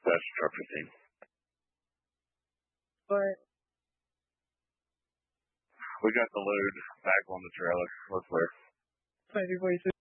dispatch truck 15. But We got the load back on the trailer. We're clear. 2342.